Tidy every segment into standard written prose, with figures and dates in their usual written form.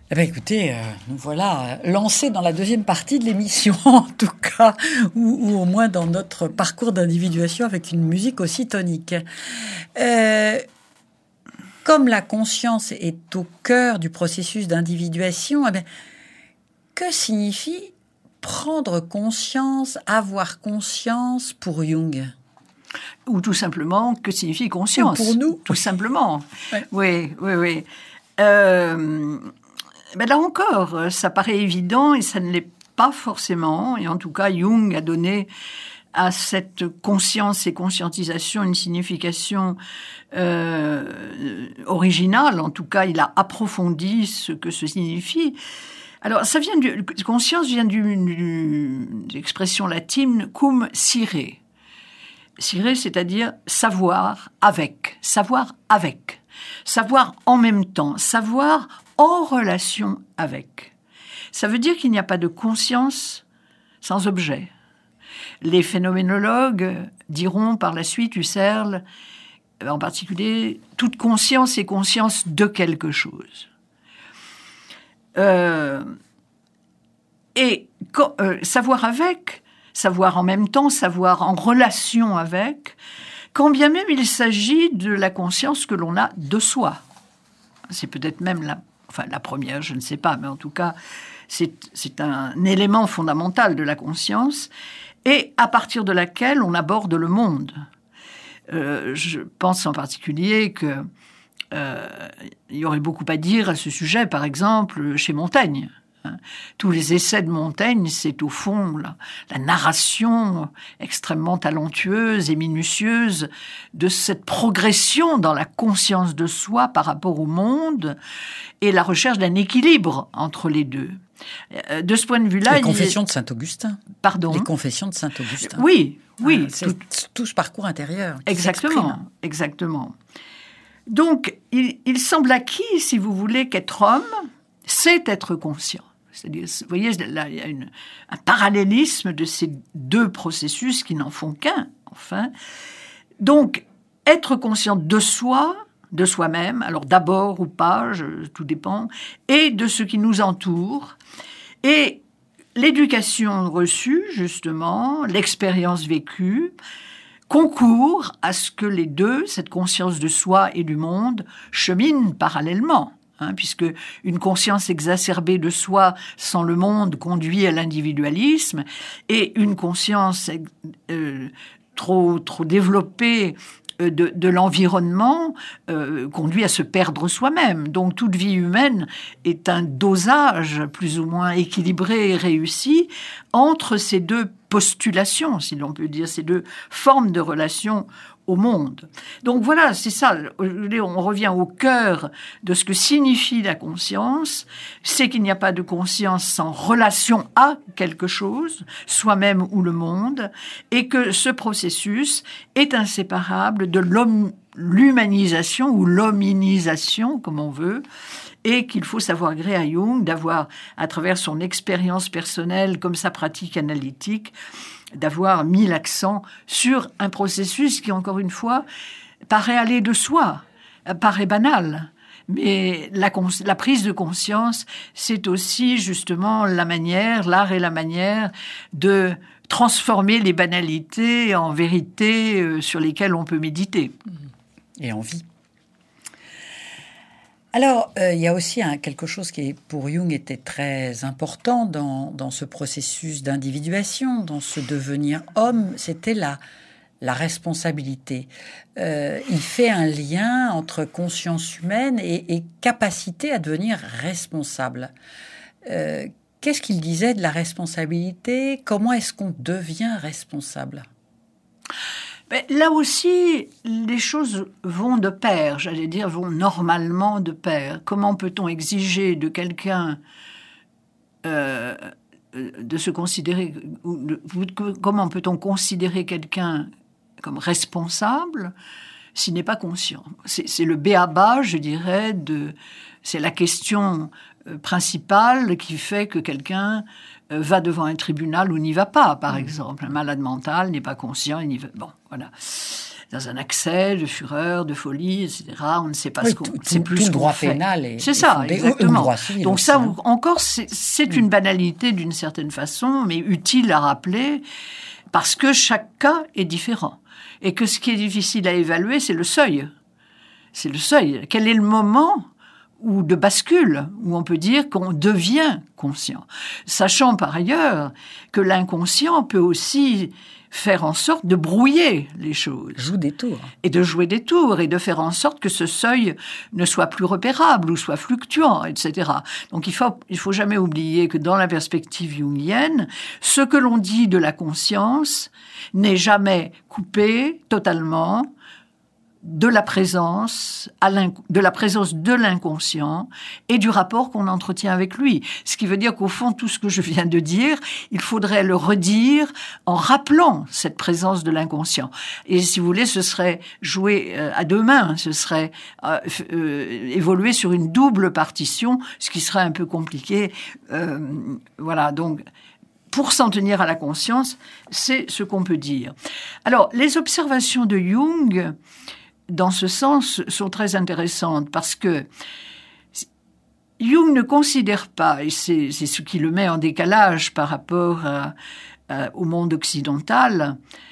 Eh bien, écoutez, nous voilà lancés dans la deuxième partie de l'émission, en tout cas, ou au moins dans notre parcours d'individuation avec une musique aussi tonique. Comme la conscience est au cœur du processus d'individuation, eh bien, que signifie prendre conscience, avoir conscience pour Jung ? Ou tout simplement, que signifie conscience ? Ou pour nous ? Tout simplement. Ouais. Oui. Ben là encore, ça paraît évident et ça ne l'est pas forcément. Et en tout cas, Jung a donné à cette conscience et conscientisation une signification originale. En tout cas, il a approfondi ce que ce signifie. Alors, conscience vient de l'expression latine cum sire. Sire, c'est-à-dire savoir avec, savoir en même temps, savoir en relation avec. Ça veut dire qu'il n'y a pas de conscience sans objet. Les phénoménologues diront par la suite, Husserl, en particulier, toute conscience est conscience de quelque chose. Savoir avec, savoir en même temps, savoir en relation avec, quand bien même il s'agit de la conscience que l'on a de soi. C'est peut-être même la première, je ne sais pas, mais en tout cas, c'est un élément fondamental de la conscience, et à partir de laquelle on aborde le monde. Je pense en particulier que il y aurait beaucoup à dire à ce sujet, par exemple, chez Montaigne. Tous les essais de Montaigne, c'est au fond la narration extrêmement talentueuse et minutieuse de cette progression dans la conscience de soi par rapport au monde et la recherche d'un équilibre entre les deux. De ce point de vue-là... Les confessions de Saint-Augustin. Pardon ? Les confessions de Saint-Augustin. Oui. C'est tout ce parcours intérieur. Exactement. Donc, il semble acquis, si vous voulez, qu'être homme, c'est être conscient. C'est-à-dire, vous voyez, là, il y a un parallélisme de ces deux processus qui n'en font qu'un, enfin. Donc, être conscient de soi, de soi-même, alors d'abord ou pas, tout dépend, et de ce qui nous entoure. Et l'éducation reçue, justement, l'expérience vécue, concourt à ce que les deux, cette conscience de soi et du monde, cheminent parallèlement. Puisque une conscience exacerbée de soi sans le monde conduit à l'individualisme, et une conscience trop développée de l'environnement conduit à se perdre soi-même. Donc toute vie humaine est un dosage plus ou moins équilibré et réussi entre ces deux postulations, si l'on peut dire, ces deux formes de relation au monde. Donc voilà, c'est ça, on revient au cœur de ce que signifie la conscience, c'est qu'il n'y a pas de conscience sans relation à quelque chose, soi-même ou le monde, et que ce processus est inséparable de l'humanisation ou l'hominisation, comme on veut, et qu'il faut savoir gré à Jung d'avoir, à travers son expérience personnelle comme sa pratique analytique, d'avoir mis l'accent sur un processus qui, encore une fois, paraît aller de soi, paraît banal. Mais la prise de conscience, c'est aussi justement l'art et la manière de transformer les banalités en vérités sur lesquelles on peut méditer. Et en vie. Alors, il y a aussi quelque chose qui, pour Jung, était très important dans ce processus d'individuation, dans ce devenir homme, c'était la responsabilité. Il fait un lien entre conscience humaine et capacité à devenir responsable. Qu'est-ce qu'il disait de la responsabilité ? Comment est-ce qu'on devient responsable ? Mais là aussi, les choses vont de pair, j'allais dire, vont normalement de pair. Comment peut-on exiger de quelqu'un de se considérer... Comment peut-on considérer quelqu'un comme responsable s'il n'est pas conscient ? C'est le b.a.-ba, je dirais, c'est la question principale qui fait que quelqu'un va devant un tribunal ou n'y va pas, par exemple. Un malade mental n'est pas conscient, il n'y va... Bon, voilà. dans un accès de fureur, de folie, etc. On ne sait pas oui, ce qu'on sait plus tout ce le droit qu'on fait. pénal c'est ça, exactement. Droit civil Donc aussi, ça, hein. encore, c'est une banalité d'une certaine façon, mais utile à rappeler, parce que chaque cas est différent. Et que ce qui est difficile à évaluer, c'est le seuil. C'est le seuil. Quel est le moment ou de bascule, où on peut dire qu'on devient conscient. Sachant par ailleurs que l'inconscient peut aussi faire en sorte de brouiller les choses. Joue des tours. Et de jouer des tours, et de faire en sorte que ce seuil ne soit plus repérable, ou soit fluctuant, etc. Donc il faut jamais oublier que dans la perspective jungienne, ce que l'on dit de la conscience n'est jamais coupé totalement de la présence de l'inconscient et du rapport qu'on entretient avec lui. Ce qui veut dire qu'au fond, tout ce que je viens de dire, il faudrait le redire en rappelant cette présence de l'inconscient. Et si vous voulez, ce serait jouer à deux mains, ce serait évoluer sur une double partition, ce qui serait un peu compliqué. Voilà, donc pour s'en tenir à la conscience, c'est ce qu'on peut dire. Alors, les observations de Jung, dans ce sens, sont très intéressantes parce que Jung ne considère pas, et c'est ce qui le met en décalage par rapport au monde occidental,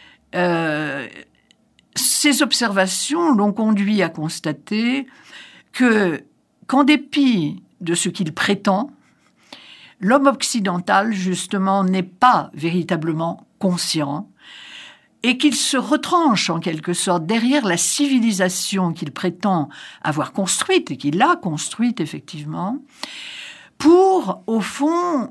ces observations l'ont conduit à constater qu'en dépit de ce qu'il prétend, l'homme occidental, justement, n'est pas véritablement conscient, et qu'il se retranche en quelque sorte derrière la civilisation qu'il prétend avoir construite, et qu'il a construite effectivement, pour, au fond,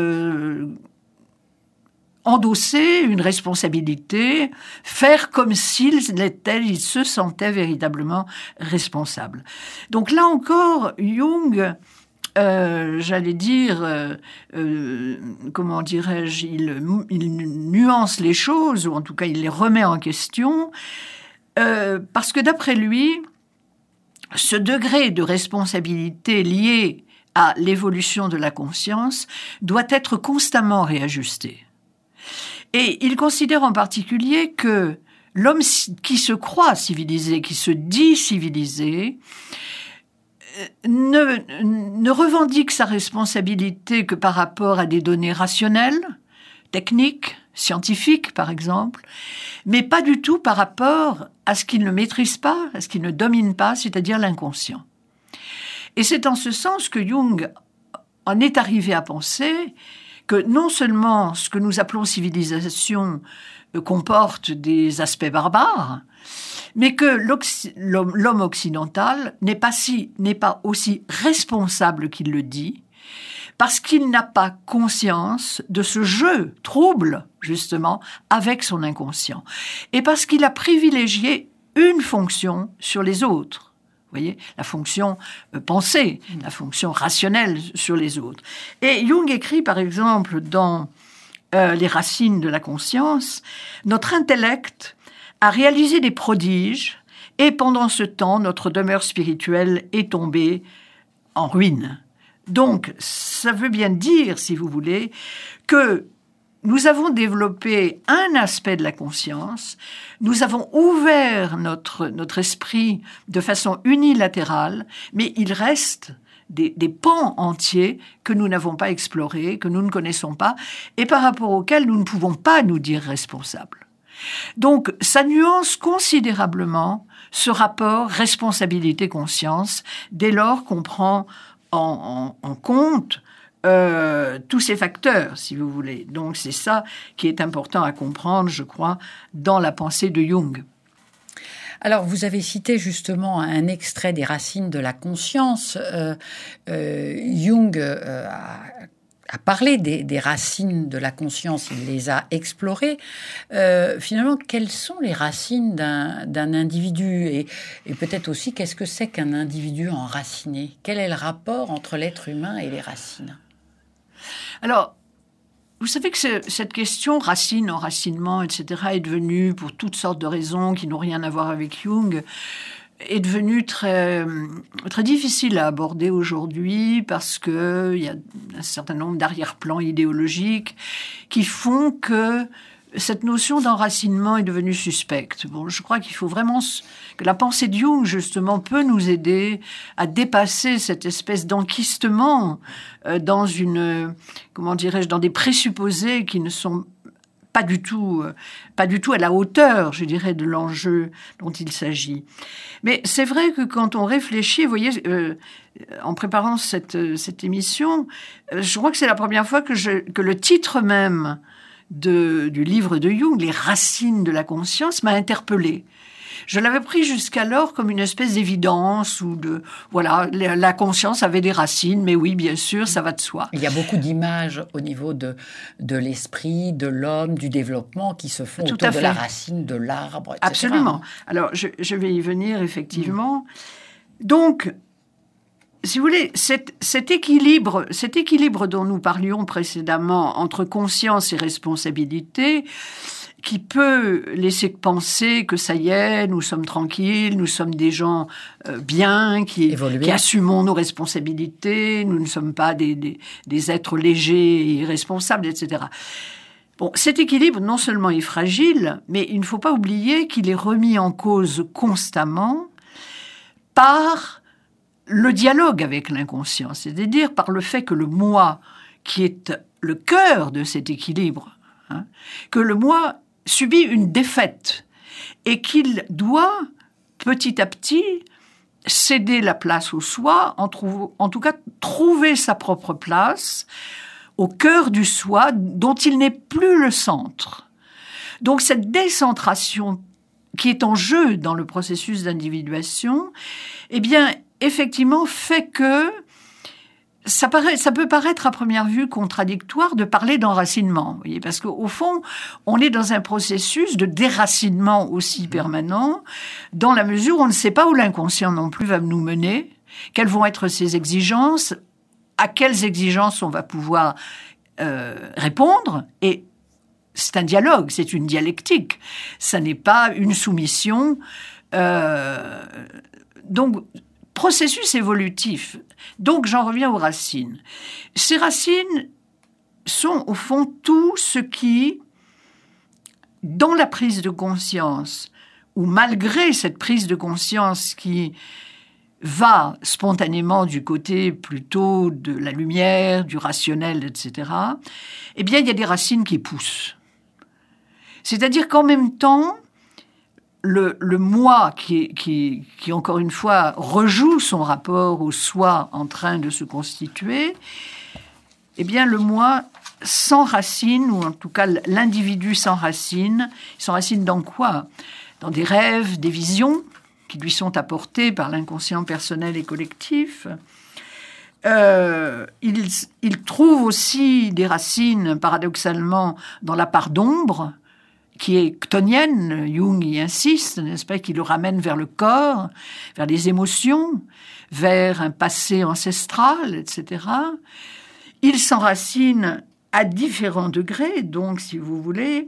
endosser une responsabilité, faire comme s'il se sentait véritablement responsable. Donc là encore, Jung, j'allais dire, comment dirais-je, il nuance les choses, ou en tout cas il les remet en question, parce que d'après lui, ce degré de responsabilité lié à l'évolution de la conscience doit être constamment réajusté. Et il considère en particulier que l'homme qui se croit civilisé, qui se dit civilisé, ne revendique sa responsabilité que par rapport à des données rationnelles, techniques, scientifiques par exemple, mais pas du tout par rapport à ce qu'il ne maîtrise pas, à ce qu'il ne domine pas, c'est-à-dire l'inconscient. Et c'est en ce sens que Jung en est arrivé à penser que non seulement ce que nous appelons civilisation comporte des aspects barbares, mais que l'homme occidental n'est pas aussi responsable qu'il le dit, parce qu'il n'a pas conscience de ce jeu trouble, justement, avec son inconscient, et parce qu'il a privilégié une fonction sur les autres. Vous voyez, la fonction pensée, la fonction rationnelle sur les autres. Et Jung écrit, par exemple, dans Les racines de la conscience, « Notre intellect a réalisé des prodiges, et pendant ce temps, notre demeure spirituelle est tombée en ruine. » Donc, ça veut bien dire, si vous voulez, que nous avons développé un aspect de la conscience, nous avons ouvert notre esprit de façon unilatérale, mais il reste des pans entiers que nous n'avons pas explorés, que nous ne connaissons pas, et par rapport auxquels nous ne pouvons pas nous dire responsables. Donc, ça nuance considérablement ce rapport responsabilité-conscience dès lors qu'on prend en compte tous ces facteurs, si vous voulez. Donc, c'est ça qui est important à comprendre, je crois, dans la pensée de Jung. Alors, vous avez cité justement un extrait des racines de la conscience. Jung a parlé des racines de la conscience, il les a explorées. Finalement, quelles sont les racines d'un individu et peut-être aussi, qu'est-ce que c'est qu'un individu enraciné? Quel est le rapport entre l'être humain et les racines? Alors, vous savez que cette question, racine, enracinement, etc., est devenue, pour toutes sortes de raisons qui n'ont rien à voir avec Jung, est devenue très, très difficile à aborder aujourd'hui parce qu'il y a un certain nombre d'arrière-plans idéologiques qui font que cette notion d'enracinement est devenue suspecte. Bon, je crois qu'il faut vraiment que la pensée de Jung, justement, peut nous aider à dépasser cette espèce d'enquistement dans dans des présupposés qui ne sont pas du tout à la hauteur, je dirais, de l'enjeu dont il s'agit. Mais c'est vrai que quand on réfléchit, vous voyez, en préparant cette émission, je crois que c'est la première fois que le titre même du livre de Jung, Les racines de la conscience, m'a interpellée. Je l'avais pris jusqu'alors comme une espèce d'évidence où la conscience avait des racines, mais oui, bien sûr, ça va de soi. Il y a beaucoup d'images au niveau de l'esprit, de l'homme, du développement qui se font autour de la racine, de l'arbre, etc. Absolument. Alors, je vais y venir, effectivement. Donc, si vous voulez, cet équilibre dont nous parlions précédemment entre conscience et responsabilité, qui peut laisser penser que ça y est, nous sommes tranquilles, nous sommes des gens bien, qui assumons nos responsabilités, nous ne sommes pas des êtres légers et irresponsables, etc. Bon, cet équilibre, non seulement est fragile, mais il ne faut pas oublier qu'il est remis en cause constamment par le dialogue avec l'inconscient, c'est-à-dire par le fait que le moi, qui est le cœur de cet équilibre, que le moi subit une défaite et qu'il doit petit à petit céder la place au soi, en tout cas trouver sa propre place au cœur du soi dont il n'est plus le centre. Donc cette décentration qui est en jeu dans le processus d'individuation, eh bien, effectivement, fait que ça peut paraître à première vue contradictoire de parler d'enracinement, vous voyez, parce qu'au fond, on est dans un processus de déracinement aussi permanent, dans la mesure où on ne sait pas où l'inconscient non plus va nous mener, quelles vont être ses exigences, à quelles exigences on va pouvoir répondre, et c'est un dialogue, c'est une dialectique, ça n'est pas une soumission. Donc, processus évolutif. Donc, j'en reviens aux racines. Ces racines sont, au fond, tout ce qui, dans la prise de conscience, ou malgré cette prise de conscience qui va spontanément du côté plutôt de la lumière, du rationnel, etc., eh bien, il y a des racines qui poussent. C'est-à-dire qu'en même temps, le moi qui, encore une fois, rejoue son rapport au soi en train de se constituer, eh bien, le moi s'enracine, ou en tout cas, l'individu s'enracine. Il s'enracine dans quoi ? Dans des rêves, des visions qui lui sont apportées par l'inconscient personnel et collectif. Il trouve aussi des racines, paradoxalement, dans la part d'ombre, qui est chtonienne. Jung y insiste, n'est-ce pas, qui le ramène vers le corps, vers les émotions, vers un passé ancestral, etc. Il s'enracine à différents degrés, donc, si vous voulez.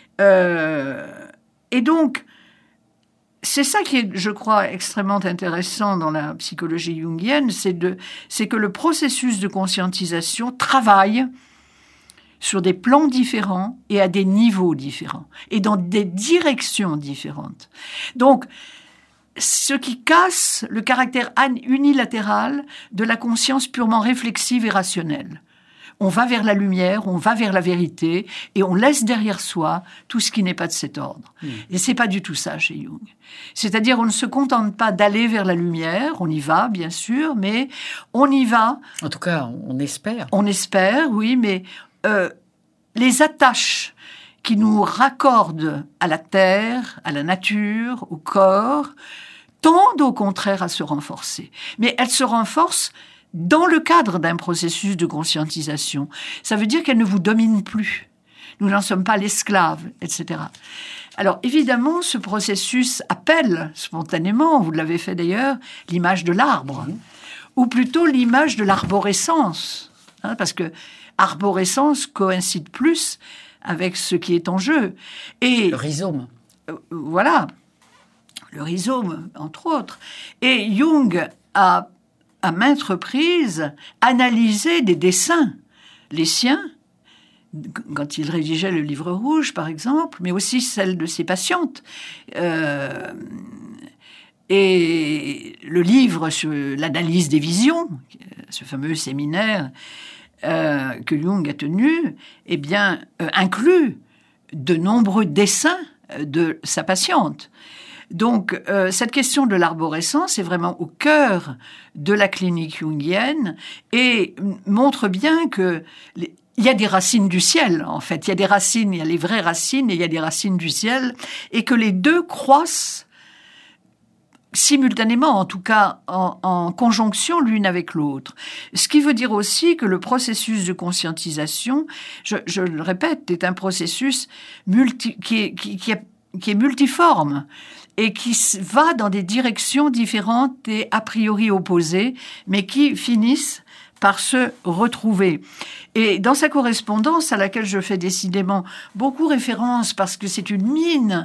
Et donc, c'est ça qui est, je crois, extrêmement intéressant dans la psychologie jungienne, c'est que le processus de conscientisation travaille sur des plans différents et à des niveaux différents, et dans des directions différentes. Donc, ce qui casse le caractère unilatéral de la conscience purement réflexive et rationnelle. On va vers la lumière, on va vers la vérité, et on laisse derrière soi tout ce qui n'est pas de cet ordre. Et c'est pas du tout ça chez Jung. C'est-à-dire, on ne se contente pas d'aller vers la lumière, on y va, bien sûr, mais on y va... En tout cas, on espère. On espère, oui, mais... les attaches qui nous raccordent à la terre, à la nature, au corps, tendent au contraire à se renforcer. Mais elles se renforcent dans le cadre d'un processus de conscientisation. Ça veut dire qu'elles ne vous dominent plus. Nous n'en sommes pas l'esclave, etc. Alors, évidemment, ce processus appelle spontanément, vous l'avez fait d'ailleurs, l'image de l'arbre, ou plutôt l'image de l'arborescence, parce que arborescence coïncide plus avec ce qui est en jeu. Et le rhizome. Voilà, le rhizome, entre autres. Et Jung a, à maintes reprises, analysé des dessins, les siens, quand il rédigeait le livre rouge, par exemple, mais aussi celle de ses patientes. Et le livre sur l'analyse des visions, ce fameux séminaire que Jung a tenu, eh bien, inclut de nombreux dessins de sa patiente. Donc, cette question de l'arborescence est vraiment au cœur de la clinique jungienne et montre bien que il y a des racines du ciel, en fait. Il y a des racines, il y a les vraies racines et il y a des racines du ciel, et que les deux croissent simultanément, en tout cas en conjonction l'une avec l'autre. Ce qui veut dire aussi que le processus de conscientisation, je le répète, est un processus qui est multiforme et qui va dans des directions différentes et a priori opposées, mais qui finissent par se retrouver. Et dans sa correspondance, à laquelle je fais décidément beaucoup référence, parce que c'est une mine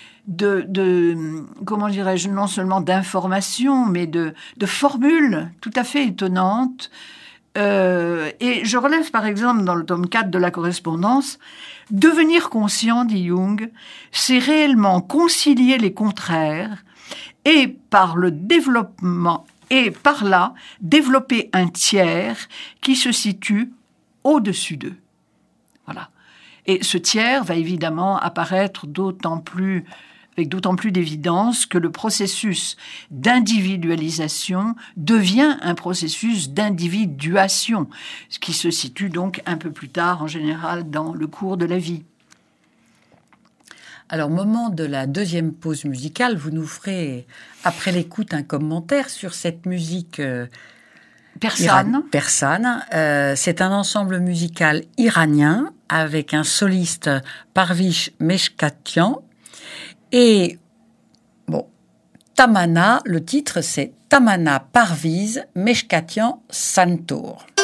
comment dirais-je, non seulement d'informations, mais de formules tout à fait étonnantes. Et je relève par exemple dans le tome 4 de la correspondance, devenir conscient, dit Jung, c'est réellement concilier les contraires et par le développement, et par là développer un tiers qui se situe au-dessus d'eux. Voilà. Et ce tiers va évidemment apparaître avec d'autant plus d'évidence que le processus d'individualisation devient un processus d'individuation, ce qui se situe donc un peu plus tard, en général, dans le cours de la vie. Alors, moment de la deuxième pause musicale, vous nous ferez, après l'écoute, un commentaire sur cette musique persane. C'est un ensemble musical iranien avec un soliste, Parviz Meshkatian. Et, Tamana, le titre, c'est Tamana Parviz Meshkatian Santour.